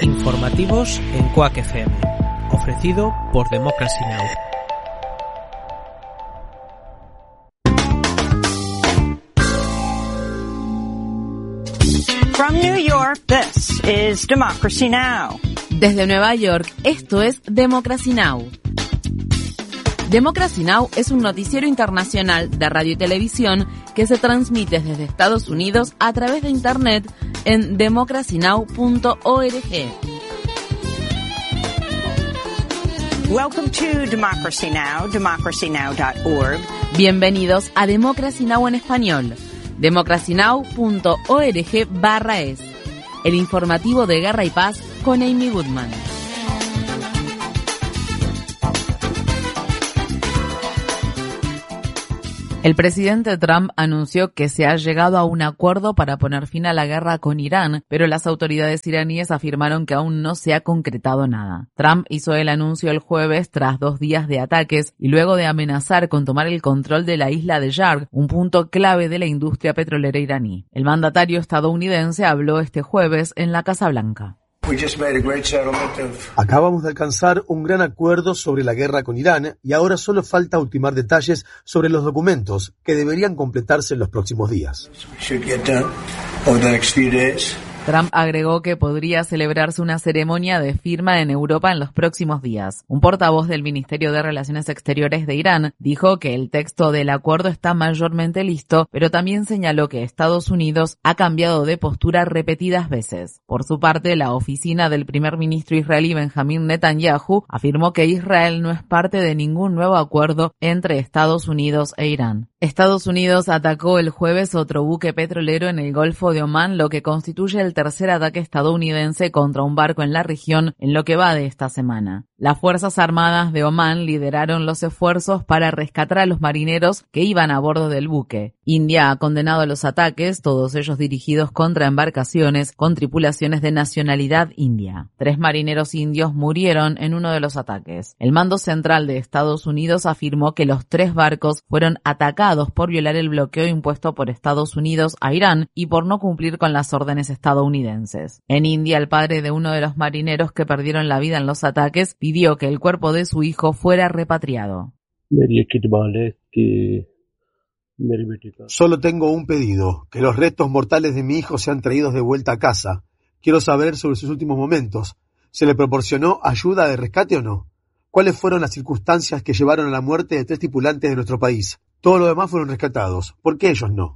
Informativos en Quack FM, ofrecido por Democracy Now! From New York, this is Democracy Now! Desde Nueva York, esto es Democracy Now! Democracy Now! Es un noticiero internacional de radio y televisión que se transmite desde Estados Unidos a través de Internet en democracynow.org. Welcome to Democracy Now!, democracynow.org. Bienvenidos a Democracy Now! En español, democracynow.org/es, el informativo de Guerra y Paz con Amy Goodman. El presidente Trump anunció que se ha llegado a un acuerdo para poner fin a la guerra con Irán, pero las autoridades iraníes afirmaron que aún no se ha concretado nada. Trump hizo el anuncio el jueves tras 2 días de ataques y luego de amenazar con tomar el control de la isla de Yarg, un punto clave de la industria petrolera iraní. El mandatario estadounidense habló este jueves en la Casa Blanca. Acabamos de alcanzar un gran acuerdo sobre la guerra con Irán y ahora solo falta ultimar detalles sobre los documentos que deberían completarse en los próximos días. Trump agregó que podría celebrarse una ceremonia de firma en Europa en los próximos días. Un portavoz del Ministerio de Relaciones Exteriores de Irán dijo que el texto del acuerdo está mayormente listo, pero también señaló que Estados Unidos ha cambiado de postura repetidas veces. Por su parte, la oficina del primer ministro israelí Benjamin Netanyahu afirmó que Israel no es parte de ningún nuevo acuerdo entre Estados Unidos e Irán. Estados Unidos atacó el jueves otro buque petrolero en el Golfo de Omán, lo que constituye el tercer ataque estadounidense contra un barco en la región en lo que va de esta semana. Las Fuerzas Armadas de Omán lideraron los esfuerzos para rescatar a los marineros que iban a bordo del buque. India ha condenado los ataques, todos ellos dirigidos contra embarcaciones con tripulaciones de nacionalidad india. 3 marineros indios murieron en uno de los ataques. El mando central de Estados Unidos afirmó que los 3 barcos fueron atacados por violar el bloqueo impuesto por Estados Unidos a Irán y por no cumplir con las órdenes estadounidenses. En India, el padre de uno de los marineros que perdieron la vida en los ataques pidió que el cuerpo de su hijo fuera repatriado. Solo tengo un pedido, que los restos mortales de mi hijo sean traídos de vuelta a casa. Quiero saber sobre sus últimos momentos. ¿Se le proporcionó ayuda de rescate o no? ¿Cuáles fueron las circunstancias que llevaron a la muerte de 3 tripulantes de nuestro país? Todos los demás fueron rescatados. ¿Por qué ellos no?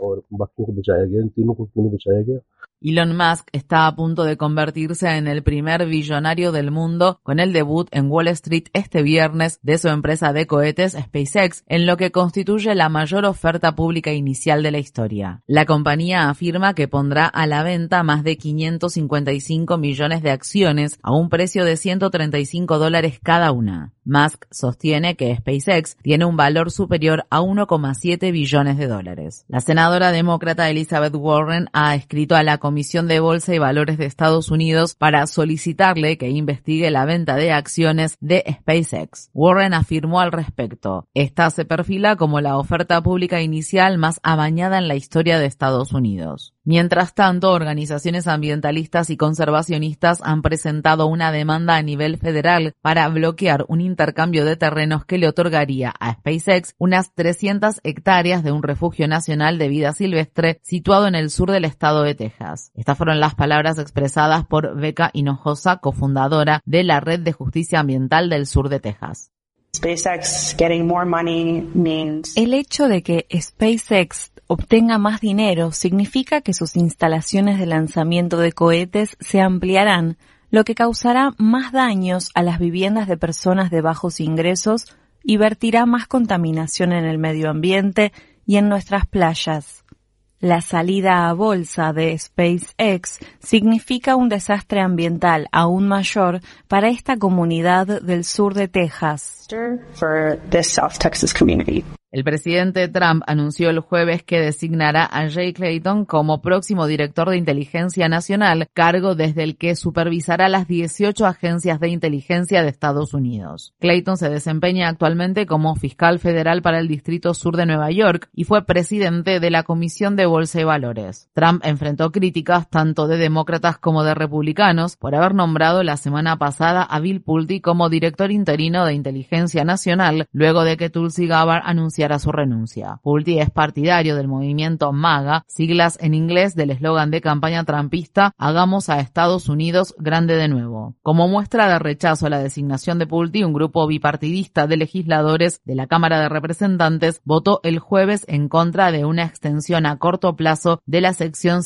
Elon Musk está a punto de convertirse en el primer billonario del mundo con el debut en Wall Street este viernes de su empresa de cohetes SpaceX, en lo que constituye la mayor oferta pública inicial de la historia. La compañía afirma que pondrá a la venta más de 555 millones de acciones a un precio de $135 cada una. Musk sostiene que SpaceX tiene un valor superior a $1,7 billones. La senadora demócrata Elizabeth Warren ha escrito a la Comisión de Bolsa y Valores de Estados Unidos para solicitarle que investigue la venta de acciones de SpaceX. Warren afirmó al respecto: esta se perfila como la oferta pública inicial más amañada en la historia de Estados Unidos. Mientras tanto, organizaciones ambientalistas y conservacionistas han presentado una demanda a nivel federal para bloquear un intercambio de terrenos que le otorgaría a SpaceX unas 300 hectáreas de un refugio nacional de vida silvestre situado en el sur del estado de Texas. Estas fueron las palabras expresadas por Becca Hinojosa, cofundadora de la Red de Justicia Ambiental del sur de Texas. El hecho de que SpaceX obtenga más dinero significa que sus instalaciones de lanzamiento de cohetes se ampliarán, lo que causará más daños a las viviendas de personas de bajos ingresos y vertirá más contaminación en el medio ambiente y en nuestras playas. La salida a bolsa de SpaceX significa un desastre ambiental aún mayor para esta comunidad del sur de Texas. El presidente Trump anunció el jueves que designará a Jay Clayton como próximo director de inteligencia nacional, cargo desde el que supervisará las 18 agencias de inteligencia de Estados Unidos. Clayton se desempeña actualmente como fiscal federal para el Distrito Sur de Nueva York y fue presidente de la Comisión de Bolsa y Valores. Trump enfrentó críticas tanto de demócratas como de republicanos por haber nombrado la semana pasada a Bill Pulte como director interino de inteligencia nacional, luego de que Tulsi Gabbard anunciara su renuncia. Pulte es partidario del movimiento MAGA, siglas en inglés del eslogan de campaña trumpista "Hagamos a Estados Unidos grande de nuevo". Como muestra de rechazo a la designación de Pulte, un grupo bipartidista de legisladores de la Cámara de Representantes votó el jueves en contra de una extensión a corto plazo de la sección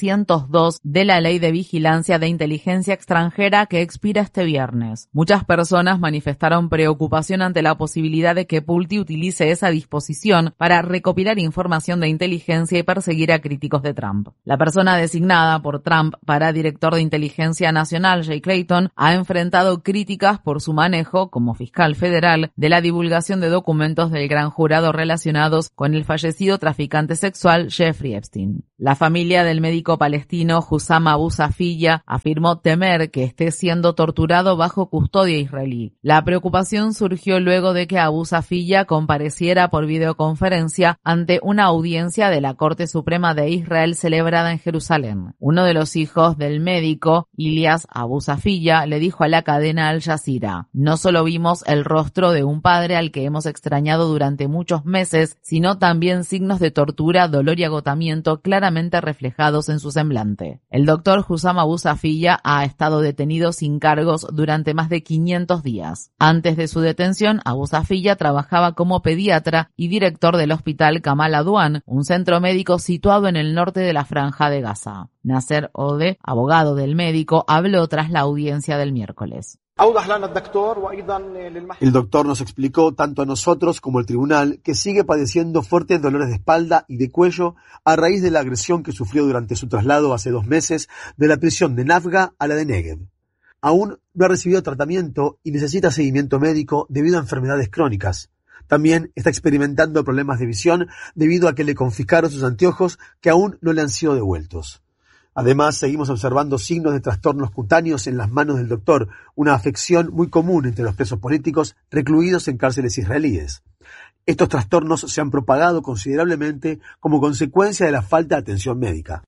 702 de la Ley de Vigilancia de Inteligencia Extranjera que expira este viernes. Muchas personas manifestaron preocupación ante la posibilidad de que Pulte utilice esa disposición para recopilar información de inteligencia y perseguir a críticos de Trump. La persona designada por Trump para director de inteligencia nacional, Jay Clayton, ha enfrentado críticas por su manejo, como fiscal federal, de la divulgación de documentos del gran jurado relacionados con el fallecido traficante sexual Jeffrey Epstein. La familia del médico palestino Hussam Abu Safiya afirmó temer que esté siendo torturado bajo custodia israelí. La preocupación surgió luego de que Abu Safiya compareciera por videoconferencia ante una audiencia de la Corte Suprema de Israel celebrada en Jerusalén. Uno de los hijos del médico, Ilyas Abu Safiya, le dijo a la cadena Al Jazeera: "No solo vimos el rostro de un padre al que hemos extrañado durante muchos meses, sino también signos de tortura, dolor y agotamiento claramente reflejados en su semblante". El doctor Hussam Abu Safiya ha estado detenido sin cargos durante más de 500 días. Antes de su detención, Abu Safiya trabajaba como pediatra y director del hospital Kamal Adwan, un centro médico situado en el norte de la Franja de Gaza. Nasser Ode, abogado del médico, habló tras la audiencia del miércoles. El doctor nos explicó, tanto a nosotros como al tribunal, que sigue padeciendo fuertes dolores de espalda y de cuello a raíz de la agresión que sufrió durante su traslado hace 2 meses de la prisión de Nafga a la de Negev. Aún no ha recibido tratamiento y necesita seguimiento médico debido a enfermedades crónicas. También está experimentando problemas de visión debido a que le confiscaron sus anteojos que aún no le han sido devueltos. Además, seguimos observando signos de trastornos cutáneos en las manos del doctor, una afección muy común entre los presos políticos recluidos en cárceles israelíes. Estos trastornos se han propagado considerablemente como consecuencia de la falta de atención médica.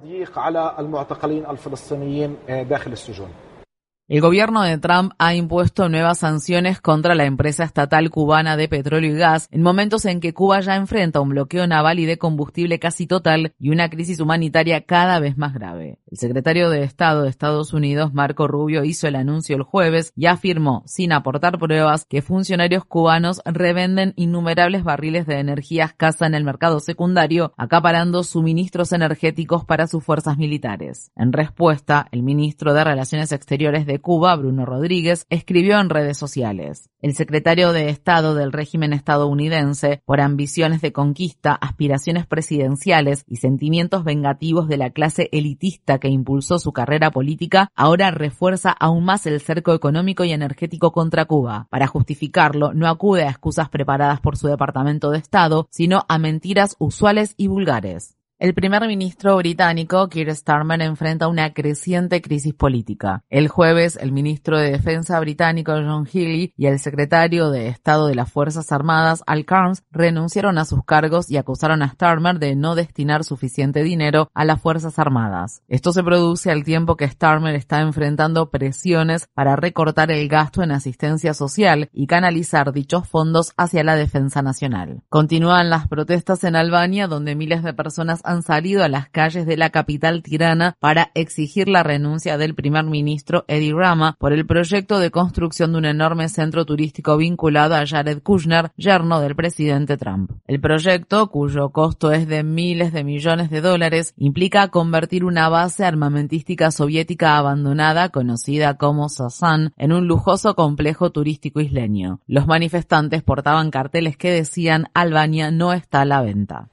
El gobierno de Trump ha impuesto nuevas sanciones contra la empresa estatal cubana de petróleo y gas en momentos en que Cuba ya enfrenta un bloqueo naval y de combustible casi total y una crisis humanitaria cada vez más grave. El secretario de Estado de Estados Unidos, Marco Rubio, hizo el anuncio el jueves y afirmó, sin aportar pruebas, que funcionarios cubanos revenden innumerables barriles de energía escasa en el mercado secundario, acaparando suministros energéticos para sus fuerzas militares. En respuesta, el ministro de Relaciones Exteriores de Cuba, Bruno Rodríguez, escribió en redes sociales: "El secretario de Estado del régimen estadounidense, por ambiciones de conquista, aspiraciones presidenciales y sentimientos vengativos de la clase elitista que impulsó su carrera política, ahora refuerza aún más el cerco económico y energético contra Cuba. Para justificarlo, no acude a excusas preparadas por su Departamento de Estado, sino a mentiras usuales y vulgares". El primer ministro británico, Keir Starmer, enfrenta una creciente crisis política. El jueves, el ministro de Defensa británico John Healey y el secretario de Estado de las Fuerzas Armadas, Al Cairns, renunciaron a sus cargos y acusaron a Starmer de no destinar suficiente dinero a las Fuerzas Armadas. Esto se produce al tiempo que Starmer está enfrentando presiones para recortar el gasto en asistencia social y canalizar dichos fondos hacia la defensa nacional. Continúan las protestas en Albania, donde miles de personas han salido a las calles de la capital tirana para exigir la renuncia del primer ministro Edi Rama por el proyecto de construcción de un enorme centro turístico vinculado a Jared Kushner, yerno del presidente Trump. El proyecto, cuyo costo es de miles de millones de dólares, implica convertir una base armamentística soviética abandonada, conocida como Sasan, en un lujoso complejo turístico isleño. Los manifestantes portaban carteles que decían: "Albania no está a la venta".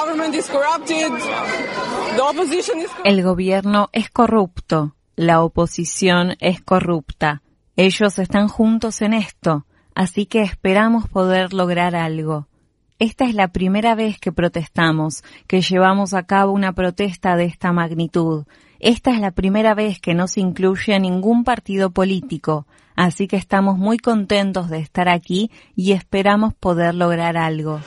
El gobierno es corrupto, la oposición es corrupta. Ellos están juntos en esto, así que esperamos poder lograr algo. Esta es la primera vez que protestamos, que llevamos a cabo una protesta de esta magnitud. Esta es la primera vez que no se incluye a ningún partido político, así que estamos muy contentos de estar aquí y esperamos poder lograr algo.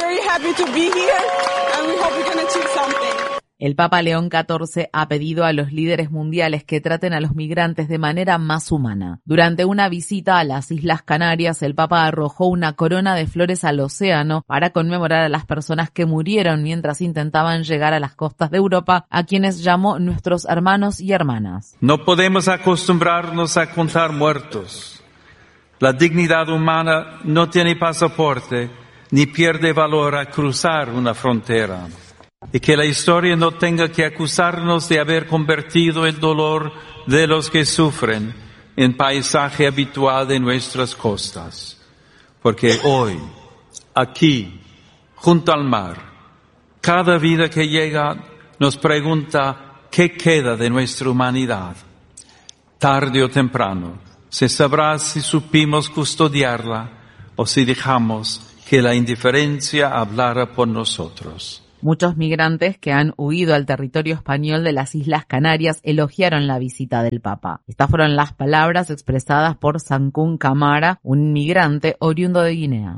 El Papa León XIV ha pedido a los líderes mundiales que traten a los migrantes de manera más humana. Durante una visita a las Islas Canarias, el Papa arrojó una corona de flores al océano para conmemorar a las personas que murieron mientras intentaban llegar a las costas de Europa, a quienes llamó nuestros hermanos y hermanas. No podemos acostumbrarnos a contar muertos. La dignidad humana no tiene pasaporte ni pierde valor al cruzar una frontera. Y que la historia no tenga que acusarnos de haber convertido el dolor de los que sufren en paisaje habitual de nuestras costas. Porque hoy, aquí, junto al mar, cada vida que llega nos pregunta qué queda de nuestra humanidad. Tarde o temprano se sabrá si supimos custodiarla o si dejamos que la indiferencia hablara por nosotros. Muchos migrantes que han huido al territorio español de las Islas Canarias elogiaron la visita del Papa. Estas fueron las palabras expresadas por Sankun Kamara, un migrante oriundo de Guinea.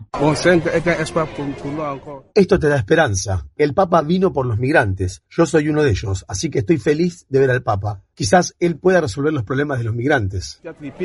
Esto te da esperanza. El Papa vino por los migrantes. Yo soy uno de ellos, así que estoy feliz de ver al Papa. Quizás él pueda resolver los problemas de los migrantes.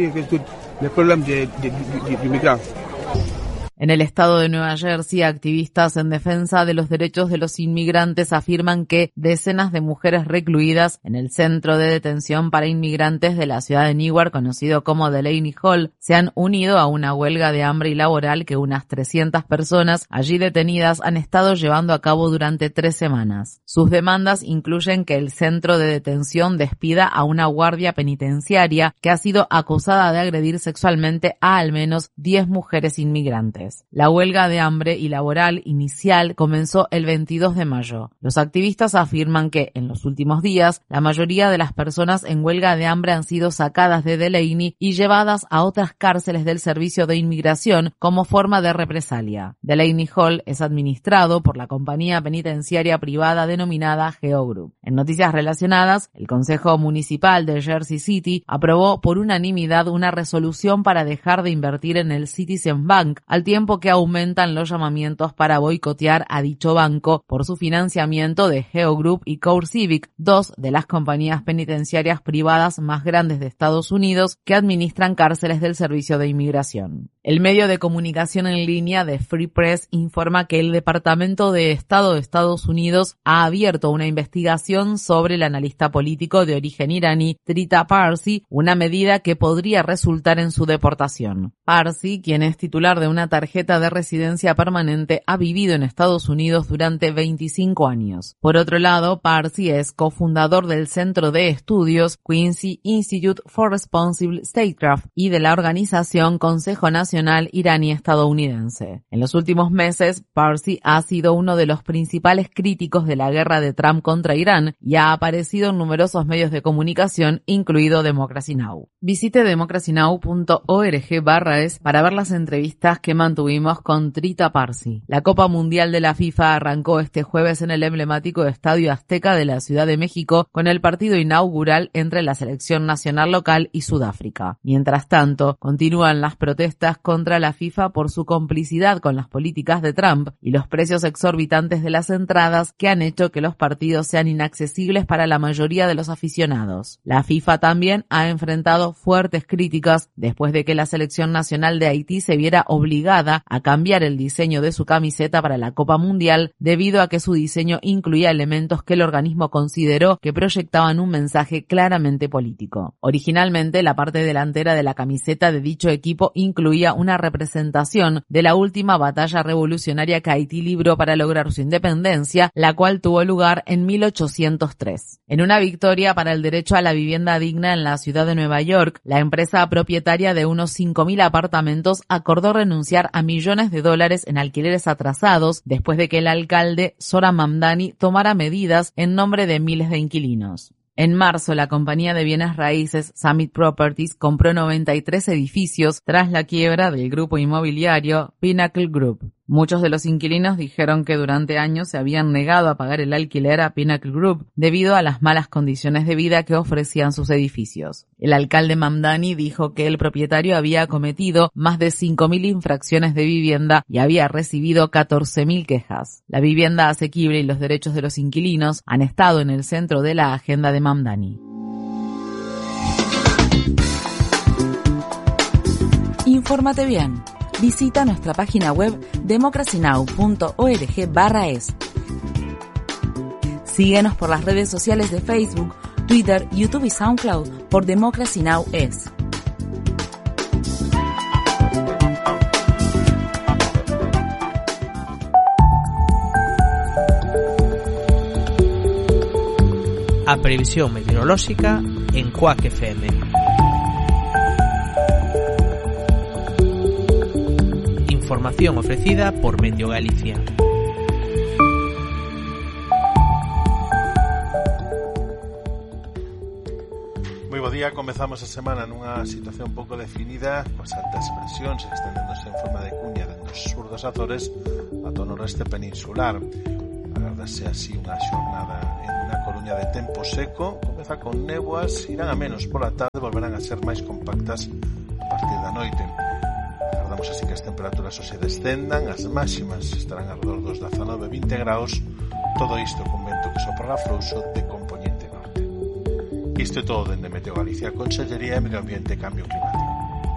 En el estado de Nueva Jersey, activistas en defensa de los derechos de los inmigrantes afirman que decenas de mujeres recluidas en el centro de detención para inmigrantes de la ciudad de Newark, conocido como Delaney Hall, se han unido a una huelga de hambre y laboral que unas 300 personas allí detenidas han estado llevando a cabo durante 3 semanas. Sus demandas incluyen que el centro de detención despida a una guardia penitenciaria que ha sido acusada de agredir sexualmente a al menos 10 mujeres inmigrantes. La huelga de hambre y laboral inicial comenzó el 22 de mayo. Los activistas afirman que, en los últimos días, la mayoría de las personas en huelga de hambre han sido sacadas de Delaney y llevadas a otras cárceles del Servicio de Inmigración como forma de represalia. Delaney Hall es administrado por la compañía penitenciaria privada denominada Geo Group. En noticias relacionadas, el Consejo Municipal de Jersey City aprobó por unanimidad una resolución para dejar de invertir en el Citizen Bank, al tiempo que aumentan los llamamientos para boicotear a dicho banco por su financiamiento de Geo Group y CoreCivic, 2 de las compañías penitenciarias privadas más grandes de Estados Unidos que administran cárceles del Servicio de Inmigración. El medio de comunicación en línea de Free Press informa que el Departamento de Estado de Estados Unidos ha abierto una investigación sobre el analista político de origen iraní Trita Parsi, una medida que podría resultar en su deportación. Parsi, quien es titular de una tarjeta de residencia permanente, ha vivido en Estados Unidos durante 25 años. Por otro lado, Parsi es cofundador del Centro de Estudios Quincy Institute for Responsible Statecraft y de la organización Consejo Nacional Iraní-Estadounidense. En los últimos meses, Parsi ha sido uno de los principales críticos de la guerra de Trump contra Irán y ha aparecido en numerosos medios de comunicación, incluido Democracy Now! Visite democracynow.org/es para ver las entrevistas que mantuvimos con Trita Parsi. La Copa Mundial de la FIFA arrancó este jueves en el emblemático Estadio Azteca de la Ciudad de México con el partido inaugural entre la selección nacional local y Sudáfrica. Mientras tanto, continúan las protestas contra la FIFA por su complicidad con las políticas de Trump y los precios exorbitantes de las entradas que han hecho que los partidos sean inaccesibles para la mayoría de los aficionados. La FIFA también ha enfrentado fuertes críticas después de que la selección nacional de Haití se viera obligada a cambiar el diseño de su camiseta para la Copa Mundial debido a que su diseño incluía elementos que el organismo consideró que proyectaban un mensaje claramente político. Originalmente, la parte delantera de la camiseta de dicho equipo incluía una representación de la última batalla revolucionaria que Haití libró para lograr su independencia, la cual tuvo lugar en 1803. En una victoria para el derecho a la vivienda digna en la ciudad de Nueva York, la empresa propietaria de unos 5.000 apartamentos acordó renunciar a millones de dólares en alquileres atrasados después de que el alcalde Zohran Mamdani tomara medidas en nombre de miles de inquilinos. En marzo, la compañía de bienes raíces Summit Properties compró 93 edificios tras la quiebra del grupo inmobiliario Pinnacle Group. Muchos de los inquilinos dijeron que durante años se habían negado a pagar el alquiler a Pinnacle Group debido a las malas condiciones de vida que ofrecían sus edificios. El alcalde Mamdani dijo que el propietario había cometido más de 5.000 infracciones de vivienda y había recibido 14.000 quejas. La vivienda asequible y los derechos de los inquilinos han estado en el centro de la agenda de Mamdani. Infórmate bien. Visita nuestra página web democracynow.org/es. Síguenos por las redes sociales de Facebook, Twitter, YouTube y SoundCloud por Democracy Now! Es. A previsión meteorolóxica en Quack FM. Información ofrecida por Meteo Galicia. Moi bo día, comezamos a semana nunha situación pouco definida, coas altas presións extendéndose en forma de cuña dentro dos sur dos Azores ata o noroeste peninsular. Agardase así unha xornada en unha Coruña de tempo seco, comeza con néboas, irán a menos pola tarde, volverán a ser máis compactas a partir da noite. Agardamos así que as temperaturas hoxe descendan, as máximas estarán alrededor dos 19-20 graus, todo isto con vento que soprará frouxo de compoñente norte. Isto é todo dende Meteo Galicia, Consellería de Medio Ambiente e Cambio Climático.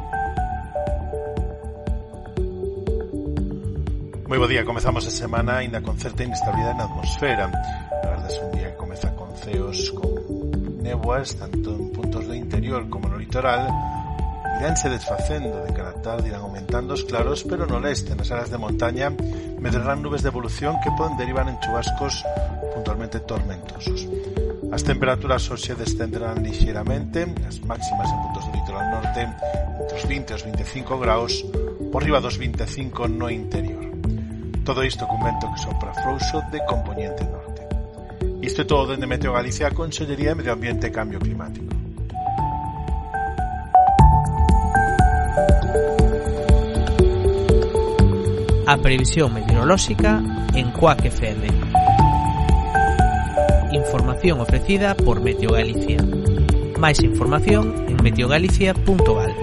Moi bo día, comezamos a semana aínda con certa inestabilidade na atmosfera. A verdade é un día que comeza con ceos con néboas, tanto en puntos do interior como no litoral. Iránse desfacendo de cara a tarde, irán aumentando os claros, pero no leste, nas áreas de montaña, medrarán nubes de evolución que poden derivar en chubascos puntualmente tormentosos. As temperaturas hoxe descenderán lixeiramente, as máximas en puntos do litoral norte entre os 20 e os 25 graus, por riba dos 25 no interior. Todo isto con vento que sopra frouxo de compoñente norte. Isto é todo dende Meteo Galicia, Consellería de Medio Ambiente e Cambio Climático. A previsión meteorolóxica en Quack FM. Información ofrecida por Meteo Galicia. Máis información en meteogalicia.gal.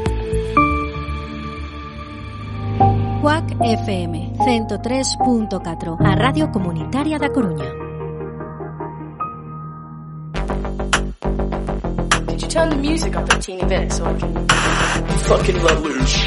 Quack FM 103.4, a Radio Comunitaria da Coruña. Could you turn the music up a teeny bit so I can fucking let loose?